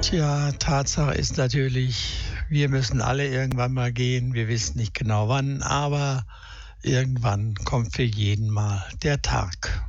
Tja, Tatsache ist natürlich, wir müssen alle irgendwann mal gehen. Wir wissen nicht genau wann, aber irgendwann kommt für jeden mal der Tag.